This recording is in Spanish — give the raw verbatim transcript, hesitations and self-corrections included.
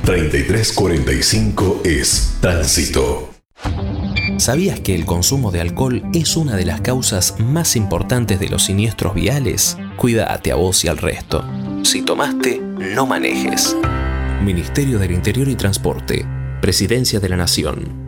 treinta y tres cuarenta y cinco es Tránsito. ¿Sabías que el consumo de alcohol es una de las causas más importantes de los siniestros viales? Cuídate a vos y al resto. Si tomaste, no manejes. Ministerio del Interior y Transporte. Presidencia de la Nación.